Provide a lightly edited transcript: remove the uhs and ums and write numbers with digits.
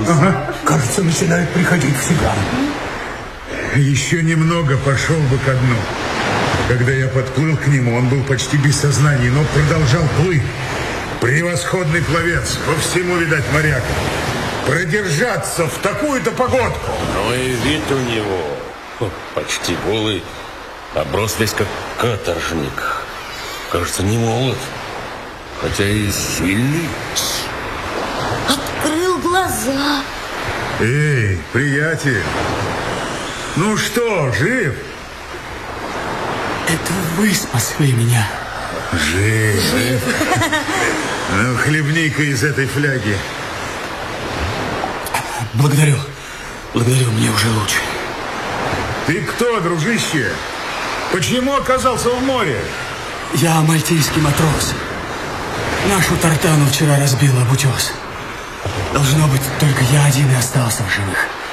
Ага, кажется, начинает приходить в себя. Еще немного пошел бы ко дну. Когда я подплыл к нему, он был почти без сознания, но продолжал плыть. Превосходный пловец, по всему, видать, моряк. Продержаться в такую-то погодку. Ну и вид у него почти голый, оброс весь как каторжник. Кажется, не молод, хотя и сильный. Открыл глаза. Эй, приятель, ну что, жив? Это вы спасли меня. Жив. Ну, хлебни-ка из этой фляги. Благодарю, мне уже лучше. Ты кто, дружище? Почему оказался в море? Я мальтийский матрос. Нашу тартану вчера разбила об утес. Должно быть, только я один и остался в живых.